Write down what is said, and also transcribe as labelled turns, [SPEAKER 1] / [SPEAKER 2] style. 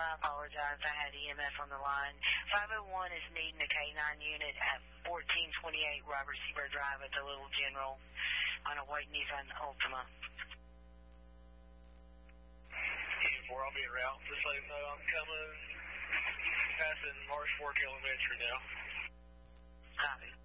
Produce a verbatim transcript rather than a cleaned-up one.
[SPEAKER 1] I apologize. I had E M S on the line. five oh one is needing a K nine unit at fourteen twenty-eight Robert Seabird Drive at the Little General on a white Nissan Altima.
[SPEAKER 2] eighty-four, I'll be en route. Just let him know I'm coming, passing Marsh Fork Elementary now.
[SPEAKER 1] Copy.